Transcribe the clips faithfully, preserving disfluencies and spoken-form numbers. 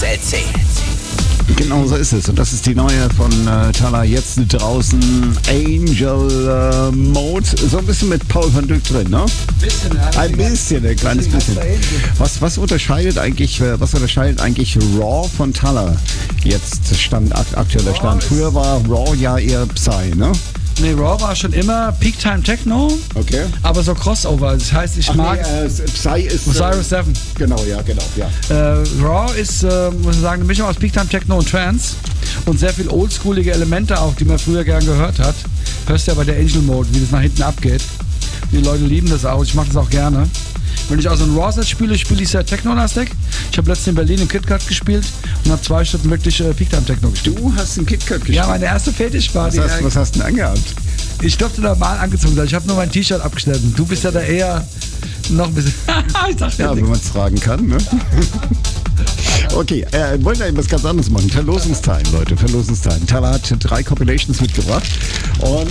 L C. Genau so ist es. Und das ist die neue von äh, Talla jetzt draußen. Angel äh, Mode. So ein bisschen mit Paul van Dyk drin, ne? Bisschen, ja. Ein bisschen, ein kleines bisschen. Was, was unterscheidet eigentlich, äh, was unterscheidet eigentlich Raw von Talla? Jetzt Stand, aktueller Stand. Früher war Raw ja eher Psy, ne? Nee, Raw war schon immer Peak Time Techno, Okay. aber so Crossover. Das heißt, ich Ach mag nee, äh, Psy ist... Osiris Äh, Seven. genau, ja, genau, ja. Äh, Raw ist, äh, muss ich sagen, eine Mischung aus Peak Time Techno und Trance und sehr viel oldschoolige Elemente auch, die man früher gern gehört hat. Hörst ja bei der Angel Mode, wie das nach hinten abgeht. Die Leute lieben das auch, ich mache das auch gerne. Wenn ich also ein Raw-Set spiele, spiele ich sehr Techno-lastig. Ich habe letztens in Berlin im KitKat gespielt und habe zwei Stunden wirklich äh, Peak Time Techno gespielt. Du hast einen KitKat gespielt? Ja, meine erste Fetischparty. Was hast, was hast du denn angehabt? Ich durfte normal angezogen sein. Ich habe nur mein T-Shirt abgeschnitten. Du bist ja da eher noch ein bisschen... ich sag Ja, wenn man es tragen kann, ne? Okay, äh, wollen wir etwas ganz anderes machen. Verlosungstime, Leute, Verlosungstime. Talla hat drei Compilations mitgebracht und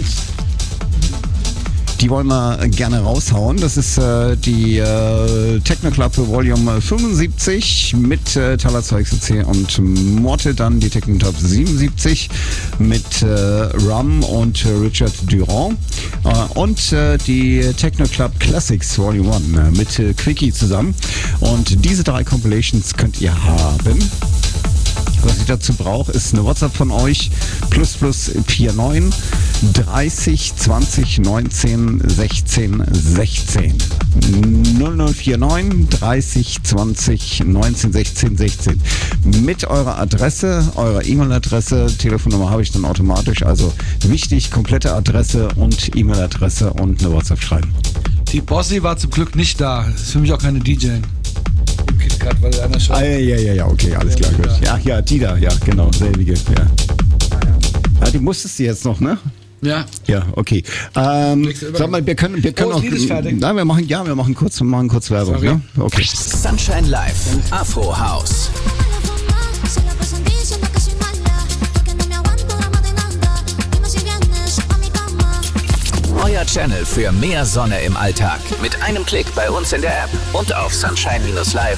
die wollen wir gerne raushauen. Das ist äh, die äh, Techno Club Volume fünfundsiebzig mit äh, Talla zwei X C und Morte, dann die Techno Club siebenundsiebzig mit äh, Rum und äh, Richard Durand äh, und äh, die Techno Club Classics Volume eins äh, mit äh, Quickie zusammen. Und diese drei Compilations könnt ihr haben. Was ich dazu brauche, ist eine WhatsApp von euch. Plus plus neunundvierzig dreißig zwanzig neunzehn sechzehn sechzehn. null null vier neun dreißig zwanzig neunzehn sechzehn sechzehn. Mit eurer Adresse, eurer E-Mail-Adresse, Telefonnummer habe ich dann automatisch. Also wichtig, komplette Adresse und E-Mail-Adresse und eine WhatsApp schreiben. Die Bossi war zum Glück nicht da. Das ist für mich auch keine D J. Im KitKat, weil einer schon... Ah, ja, ja, ja, ja, okay, alles klar, gut. Ja, ja, die da, ja, genau, selbige, ja. Ja, die musstest du jetzt noch, ne? Ja. Ja, okay. Ähm, sag mal, wir können, wir können Oh, das auch. Lied ist fertig. Nein, wir machen, ja, wir machen kurz, wir machen kurz Werbung, Sorry. ne? Okay. Sunshine Live, Afro House. Euer Channel für mehr Sonne im Alltag. Mit einem Klick bei uns in der App und auf sunshine Live.